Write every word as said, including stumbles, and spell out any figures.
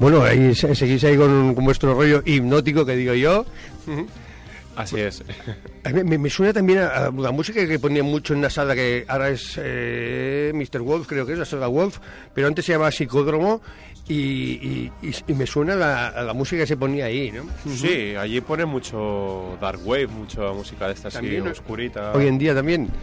Bueno, ahí se- seguís ahí con, con vuestro rollo hipnótico, que digo yo. Así es. A mí Me, me suena también a, a la música que ponían mucho en la sala, que ahora es eh, mister Wolf, creo que es la sala Wolf, pero antes se llamaba Psicódromo, y, y, y, y me suena la, a la música que se ponía ahí, ¿no? Sí, allí pone mucho dark wave, mucha música de esta así También, oscurita. Hoy en día también.